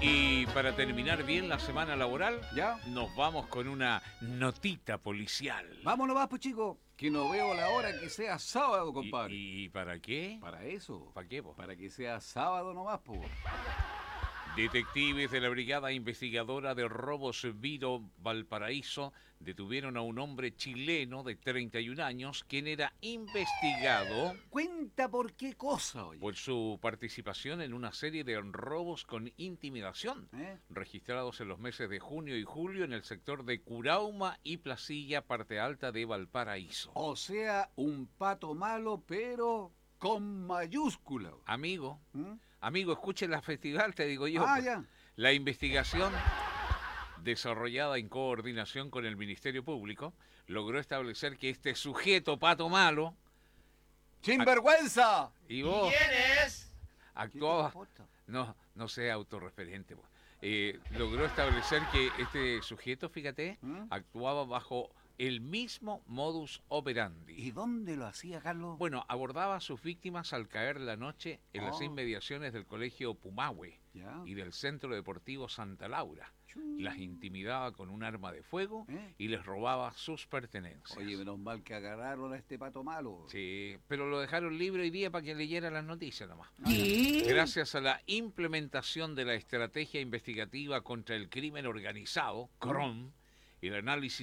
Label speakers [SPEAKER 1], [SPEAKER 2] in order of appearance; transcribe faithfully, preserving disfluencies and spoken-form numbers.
[SPEAKER 1] Y para terminar bien la semana laboral,
[SPEAKER 2] ¿Ya?
[SPEAKER 1] nos vamos con una notita policial.
[SPEAKER 2] Vámonos más, pues chico, que no veo la hora que sea sábado,
[SPEAKER 1] ¿Y,
[SPEAKER 2] compadre.
[SPEAKER 1] y para qué?
[SPEAKER 2] Para eso.
[SPEAKER 1] ¿Para qué, po?
[SPEAKER 2] Para que sea sábado nomás, pues.
[SPEAKER 1] Detectives de la Brigada Investigadora de Robos Viro Valparaíso detuvieron a un hombre chileno de treinta y un años, quien era investigado
[SPEAKER 2] Cuenta por qué cosa, oye.
[SPEAKER 1] por su participación en una serie de robos con intimidación,
[SPEAKER 2] ¿Eh?
[SPEAKER 1] registrados en los meses de junio y julio en el sector de Curauma y Placilla, parte alta de Valparaíso.
[SPEAKER 2] O sea, un pato malo, pero con mayúscula.
[SPEAKER 1] Amigo,
[SPEAKER 2] ¿Mm?
[SPEAKER 1] amigo, escuche la festival, te digo yo.
[SPEAKER 2] Ah, ya.
[SPEAKER 1] La investigación, desarrollada en coordinación con el Ministerio Público, logró establecer que este sujeto pato malo,
[SPEAKER 2] ¡Sinvergüenza!
[SPEAKER 1] y vos
[SPEAKER 3] es?
[SPEAKER 1] actuaba,
[SPEAKER 2] ¿Qué te importa?
[SPEAKER 1] no, no sea autorreferente, vos. Eh, logró establecer que este sujeto, fíjate,
[SPEAKER 2] ¿Mm?
[SPEAKER 1] actuaba bajo el mismo modus operandi.
[SPEAKER 2] ¿Y dónde lo hacía, Carlos?
[SPEAKER 1] Bueno, abordaba a sus víctimas al caer la noche en las
[SPEAKER 2] Oh.
[SPEAKER 1] inmediaciones del colegio Pumahue
[SPEAKER 2] Ya.
[SPEAKER 1] y del Centro Deportivo Santa Laura.
[SPEAKER 2] Chu.
[SPEAKER 1] Las intimidaba con un arma de fuego
[SPEAKER 2] ¿Eh?
[SPEAKER 1] y les robaba sus pertenencias.
[SPEAKER 2] Oye, menos mal que agarraron a este pato malo.
[SPEAKER 1] Sí, pero lo dejaron libre hoy día para que leyera las noticias nomás.
[SPEAKER 3] ¿Qué?
[SPEAKER 1] Gracias a la implementación de la estrategia investigativa contra el crimen organizado, C R O M, y el análisis